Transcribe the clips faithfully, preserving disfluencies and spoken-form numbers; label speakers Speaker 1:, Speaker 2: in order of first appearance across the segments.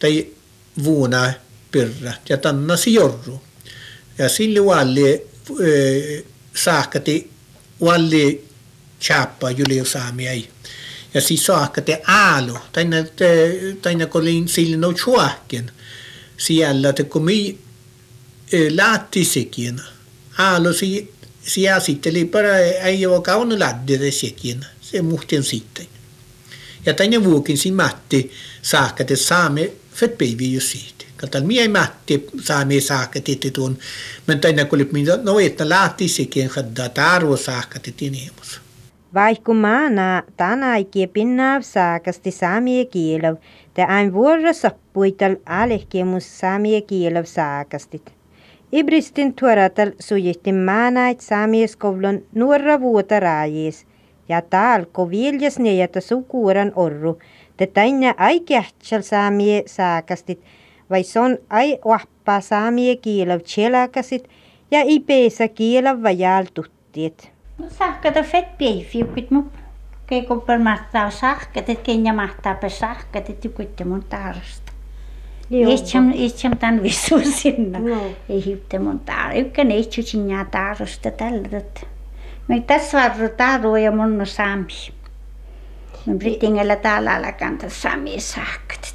Speaker 1: tai vuona pyrrä ja tannasi jorru. Ja sille valli saakati valli chappa juliusaamiai. Ja siis saakati aalu. Taina taina kolin sille no chuakken. Siellä te komi laattisekin. Aalu si sia sitteli bara ei ole kaunu laddere sekin. Se muhten sitten. Ja taina vuokin si matti saakati saame fetpäivi just siitä. Katal mie matti saame saakati tuon. Men taina kolip minä no että laattisekin hadda tarvo saakati tinemus.
Speaker 2: Vaikka maana tänäikin pinnav saakasti saamia kielov, te ain vuoro sappuital alehkemus saamia kielov saakastit. Ibristin tuoratal sujihtin maanait saamia skovlon nuorra vuota raajis, ja taal koviljas nejätä sukuuran orru, te taina ai kähtsal saamia saakastit, vai son ai wahpa saamia kielov tjelakasit, ja ipeisa kielov vajal tuttiet.
Speaker 3: Sahkata fetpäiviä, kun mun keikopper mahtaa sahkata, että kenja mahtaa per sahkata, että kuitte mun tarvista. Ehtsam, ehtsam tämän visu sinne. Ei hiutte mun tarvista. Ykkä ehtsam sinne tarvista tällä. Mä tässä varru tarvo ja mun no saami. Mä britingellä täällä alakanta saami sahkata.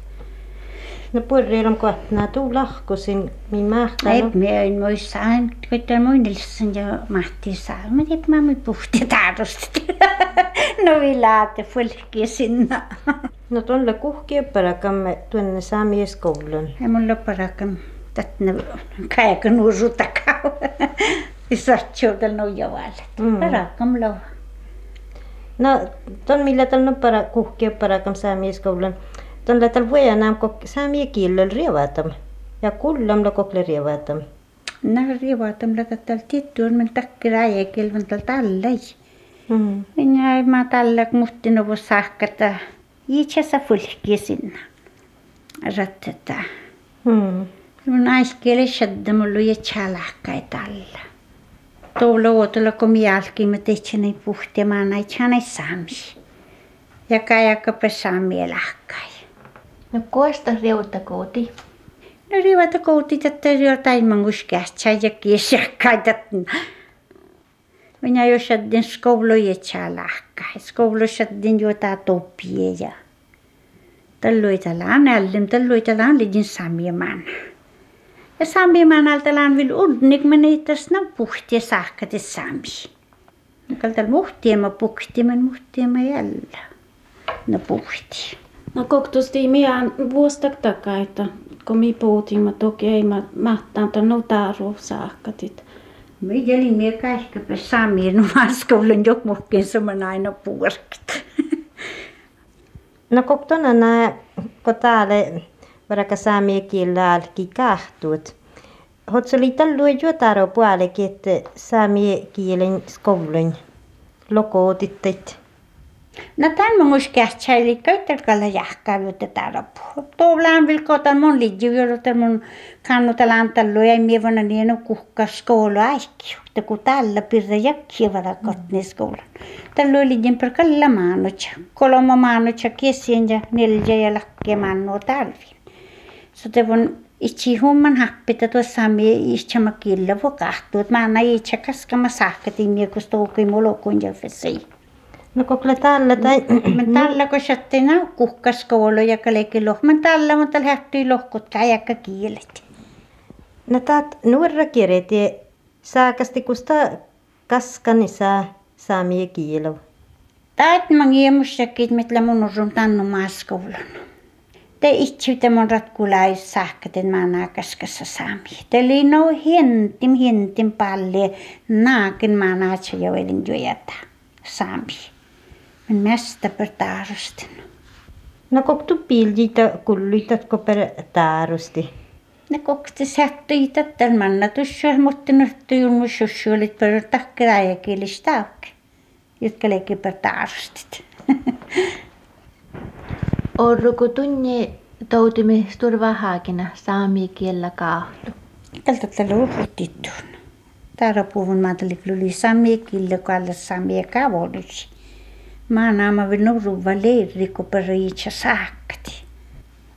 Speaker 2: No purreilun kohtana tuu lahkosin, min mahtaa.
Speaker 3: Ei, mä en muista, että muinilsin ja mahtiin saa. Mä tiedän, mä mun puhti tarvosta. No vilaate fulkia sinna.
Speaker 2: No tuolla kuhkia parakamme tuonne saamieskoulun.
Speaker 3: Ei mulla parakam, tätne kajakan urru takau. Isartsuudel nuijavalle. Parakam lau.
Speaker 2: No tuon millä tuolla para kuhkia parakam saamieskoulun. Tuolla tällä vuojanaan saamia kielellä rievatam ja kullamla kokle rievatam.
Speaker 3: No rievatam la tällä tiettyyn men takkira ja kelvan tällä tällä. Mm. Minä mä tällä muhtin ovo sahkata. Itse fulkia sinna. Rattata. Mm. Mun aiskele shadda mulla ja chalakkai tällä. Tuolla otolla kun mialki mä tehtsin ei puhtia mä näin chanai saami. Ja kajakka pesaamia lahkai.
Speaker 4: No koista riutakooti?
Speaker 3: No riutakooti tätä jotain manguskähtsä ja kiesjakkai tätä. Minä jo saadin skouluja tjalahkai. Skoulu saadin jotain topia ja talloita laan ällim, talloita laan lidin samia manna. Ja samia mannalta laan vil udnik men ei tässä puhtia sahkati sami. Kaltal muhtiema puhtimen muhtiema jällä. No puhti.
Speaker 4: No koktusti miään vuostak takaita, kun mi puhutin, mä toki ei mä mahtaan tämän notaru saakkatit.
Speaker 3: Mä jälin mie kaikkapä saamiin omaskoulun jokmuhkin saman aina puorkit.
Speaker 2: No koktona nää, kun täällä varaka saamia kielellä alki kahtuut. Hotso oli tallu jo taro puolekin, että saamia kielen skoulun lokootit.
Speaker 3: No tämän mä muis kähtsäili käyttelkalla jahkaa jotta täällä puhuu. Tuolla vilkootan mun liittyy, jotta mun kannutella antallu ja mie vana niin kuhka skoulu aikki. Mutta kun täällä pirra jakkia vada kotni skoulun. Täällä oli liittyy per kalla maanutja. Koloma maanutja kesien ja neljä ja lakkia maannua talviin. So te vun itse humman happita tuossa saamia ihtsama killa voi kahtua. Mä anna itse kaskama sahkatiin mie kun stoukui molokun ja fesiin.
Speaker 2: No kokle tällä tai
Speaker 3: men tällä kun sattina kuhkaskoulu ja kaleki loh men tällä mutta lähtyi lohkut kajakka kielet.
Speaker 2: No taat nuorra kirjeti saakasti kusta kaskani saa saamia kielo.
Speaker 3: Taat mangi musakit mitla mun urun tannu maaskoulun. Te itse mun ratkulais sahkaten maana kaskassa saamia. Te oli no hentim hentim palle naakin maana atsa jo elin juojata saamia. Men mesta per taarustin.
Speaker 2: No koktu piljitä kulluitatko per taarusti?
Speaker 3: Ne kokti sähtyi tätä manna tuossa mutta nyt julmusussuolit per takkira ja kielistä auki. Jotka leikki per taarustit.
Speaker 4: Orruko tunne toutimi turvahaakina saamia kiellä kaahtu?
Speaker 3: Tältä tällä urrutittuun. Täällä puhun maatalikluuli saamia kiellä kaalla saamia kaavoilusi. Mä naama vil nurruva leiri, kun per itse saakkati.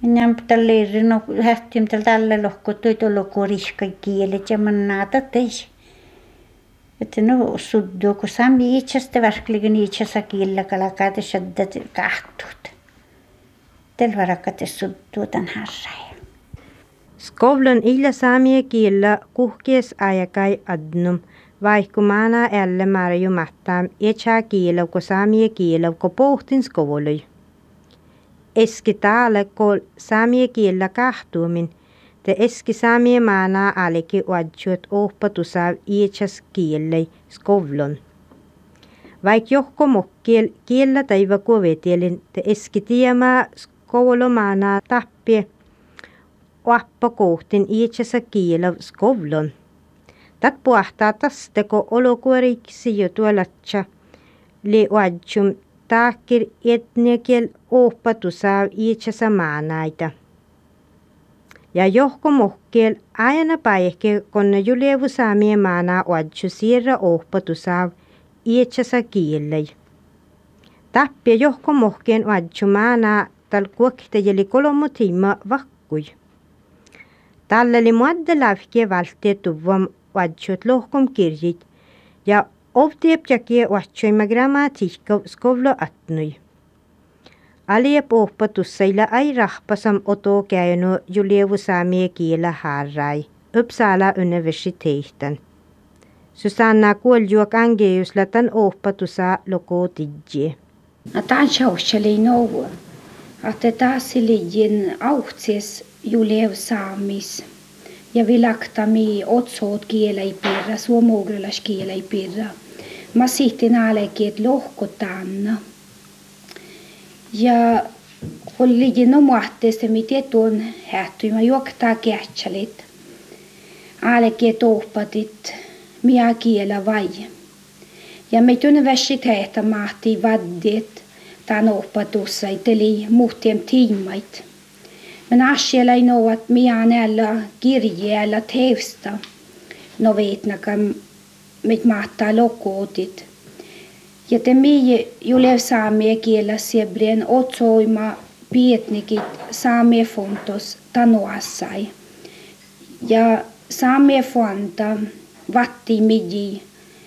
Speaker 3: Nämä tällä no hähtiin tällä lohko tuolla korishka kielet ja man nada teis. Että no suddu kun sami itsestä verkligen itsessä kielellä kalakate shaddat kahtut. Tällä varakate suddu tämän harrai.
Speaker 2: Skovlan illa saamia kielellä kuhkees ajakai adnum. Vaikka maana älle marju mattam etsää kielellä kun saamia kielellä kun pohtin skovolui. Eski täällä kun saamia kielellä kahtuumin. Te eski saamia maana aliki uadjuot ohpatusav ietsas kielei skovlon. Vaik johko mokkiel kielellä taiva kuvetelin, te eski tiemää skovolo maana tappie oappa kohtin ietsasa kielellä skovlon. Tat puhtaa tästä kun olokuoriksi jo tuolatsa li uadjum taakir etnekiel ohpatusav ietsasa maanaita. Ja johko mohkiel aina paikke konna julevu saamien maana uadju siirra ohpatusav ietsasa kielei. Tappia johko mohkien uadju maana tal kuoktajeli kolmo tiima vakkui. Talleli muadda lafkie valttie tuvam uadjut lohkom kirjit ja ovtiepjakie uadjuima grammatiikka skovlo atnui. Aliep ohpatussailla ai rahpasam oto käynyt julevu saamia kielä harrai, Uppsala universiteetten. Susanna kuoljuok angeusla tan ohpatusa loko tidje.
Speaker 5: Tämän sjaukseli nouvu, että tässä liian auhtsis julevu saamis ja vilaktami otsoot kielei pirra, suomogrelas kielei pirra. Mä sittin alekiet lohkotanna. Ja kun liian omuahteessa, mitä tuon hähtyi, mä juoktaa kähtsälit. Alekiet ohpatit, miä kielä vai. Ja me universiteetta mahti vaddit tämän ohpatussa, eli muhtiem tiimait. Men asialla ei know, että miä näillä kirjeellä teosta. No veitnakaan, mit mahtaa lokootit. Ja te mii julev saamia kielä siebrien otsoima pietnikit saamia fontos tanoassai. Ja saamia fonta vatti midi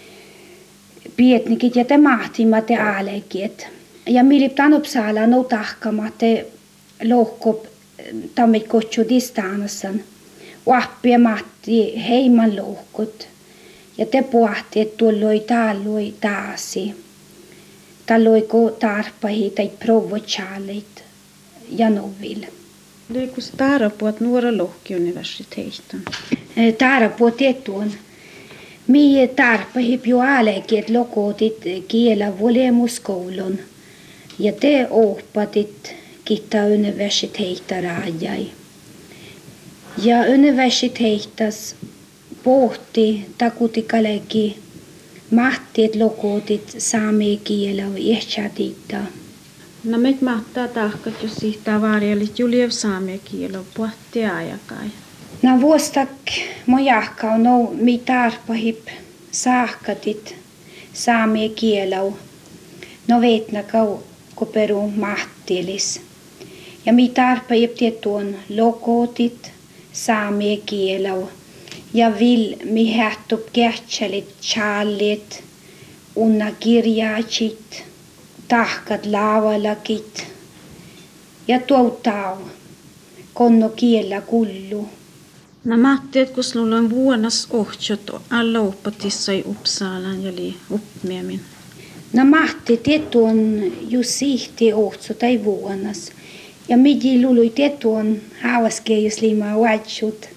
Speaker 5: pietnikit ja te mahtima te aalekit. Ja milip tan Uppsala no tahkama te lohkop tammit kotsu distansan. Wappia mahti heiman lohkot. Ja te pohti, että tuolloi taalloi taasi. Talloiko tarpahi tai provocaalit ja novil.
Speaker 4: Leikus tarpuot nuora lohki universiteetan?
Speaker 5: Tarpuot etuun. Mie tarpahi jo alekin, että lokotit kielä volemuskoulun. Ja te oppatit kitta universiteetta raajai. Ja universiteettas pohti takutikaleki mahtiet lokotit saamia kielä ja ehtsäätiittaa.
Speaker 4: No mit mahtaa tahkat, jos siitä varjelit juliev saamia kielä pohti ajakai.
Speaker 5: No vuostak mojahka on no mi tarpahip saahkatit saamia kielä. No veitnakau koperu mahtielis. Ja mi tarpahip tietuon lokotit saamia kielä. Ja vil mi hähtup kähtsälit challit, unna kirjaatsit, tahkat laavalakit. Ja tuottau, konno kiellä kullu.
Speaker 4: No mahtiet, kun sulla on vuonas ohtsot alla oppatissa i Uppsalan ja li uppmiemin.
Speaker 5: No mahti tietuon just sihti ohtso tai vuonas. Ja midi lului tietuon hauaskeijus limaa vaitsut.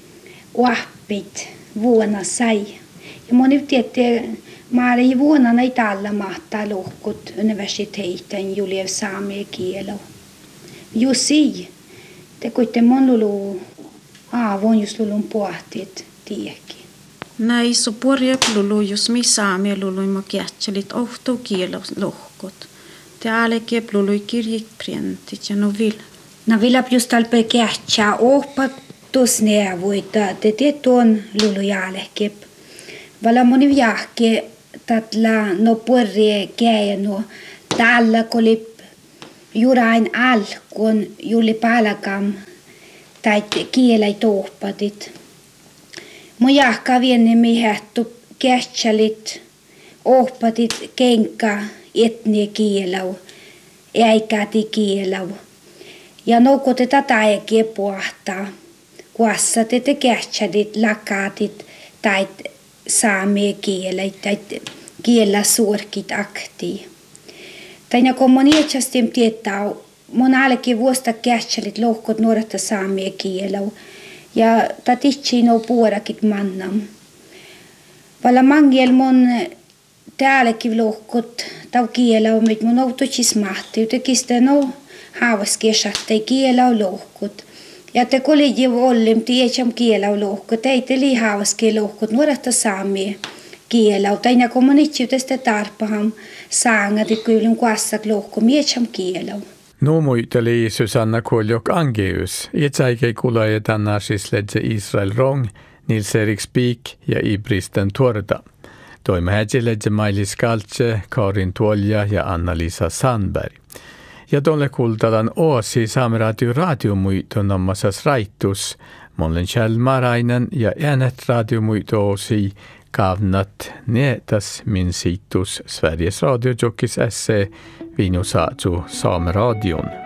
Speaker 5: Oppit vuonna sai. Ja moni tietää, mä ei vuonna näitä alla mahtaa lohkut universiteetten juliev saamia kielä. Jusi, te kuitte mon lulu aavon just lulun pohtit tiekki.
Speaker 4: Näin so porjep lulu, jos mi saamia lului ma kähtsälit ohto kielä lohkot. Te alekep lului kirjit printit ja no vil.
Speaker 5: No vilap just alpe kähtsää ohpat. Tos neuvoita, te tietuon lulujaalehkep. Vala moni viahke tatla no porre käy no tällä kolip juurain alkuun juuri palkam tai kielei tohpatit. Mun jahka vienne mihettu kähtsälit, ohpatit kenkä etnie kielau, äikäti kielau. Ja nouko te tätä äikiä puhtaa, kuassa te te kähtsälit, lakaatit tai saamia kieleit tai kielä suorkit aktii. Taina kun mun iätsästim tietää, mun alekin vuosta kähtsälit lohkot nuoretta saamia kielau. Ja tatitsi no puorakit mannam. Vala mangel mun täälläkin lohkot tau kielau, mit mun autotsis mahti. Utekistä no haavaskesahtai kielau lohkot. Ja te kolegi ollim tietsam kielau lohkot. Ei te li haavaske lohkot nuoretta saamia kielau. Taina kun mun itse tästä tarpaham saangat, että kyllin kuassak lohko mietsam kielau.
Speaker 6: No muiteli Susanna Koljok Angeus, itsäikei kulaje tänään siis ledse Israel Rong, Nils Erik Spik ja Ibristen Tuorda. Toimme hädje ledse Mailis Kaltse, Karin Tuolja ja Anna-Lisa Sandberg. Ja tolle kultadan Åsi Saameradio radiomuito nammasas raittus, Mollen Kjellmarainen ja äänet radiomuito Åsi kavnat netas min situs Sveriges Radio Jokis S C Vino Saatsu Saameradion.